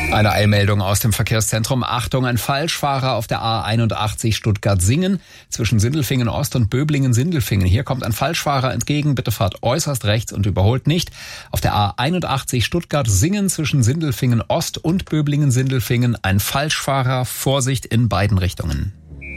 Eine Eilmeldung aus dem Verkehrszentrum. Achtung, ein Falschfahrer auf der A81 Stuttgart-Singen zwischen Sindelfingen Ost und Böblingen-Sindelfingen. Hier kommt ein Falschfahrer entgegen. Bitte fahrt äußerst rechts und überholt nicht. Auf der A81 Stuttgart-Singen zwischen Sindelfingen Ost und Böblingen-Sindelfingen ein Falschfahrer. Vorsicht in beiden Richtungen.